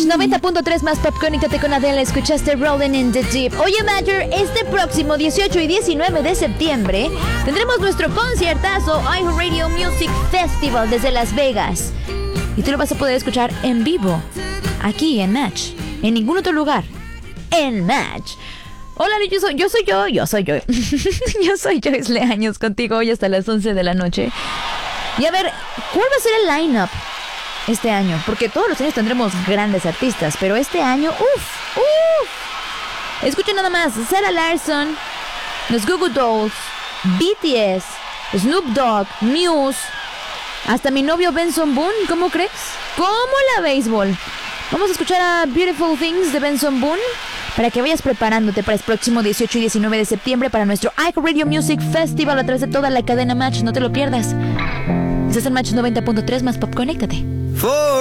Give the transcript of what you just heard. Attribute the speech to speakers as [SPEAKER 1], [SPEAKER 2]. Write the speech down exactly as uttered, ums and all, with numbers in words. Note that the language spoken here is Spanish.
[SPEAKER 1] noventa punto tres más pop, conéctate con Adele. Escuchaste Rolling in the Deep. Oye, Matter, este próximo dieciocho y diecinueve de septiembre tendremos nuestro conciertazo iHeartRadio Music Festival desde Las Vegas. Y tú lo vas a poder escuchar en vivo, aquí en Match, en ningún otro lugar, en Match. Hola, yo soy yo, soy yo, yo soy yo. Yo soy Joyce Leaños contigo hoy hasta las once de la noche. Y a ver, ¿cuál va a ser el line-up este año? Porque todos los años tendremos grandes artistas, pero este año, uff, uff. Escuchen nada más, Sarah Larsson, los Goo Goo Dolls, B T S, Snoop Dogg, Muse, hasta mi novio Benson Boone, ¿cómo crees? ¿Cómo la béisbol? Vamos a escuchar a Beautiful Things de Benson Boone para que vayas preparándote para el próximo dieciocho y diecinueve de septiembre para nuestro iHeartRadio Music Festival a través de toda la cadena Match. No te lo pierdas. Estás en Match noventa punto tres más pop, conéctate. For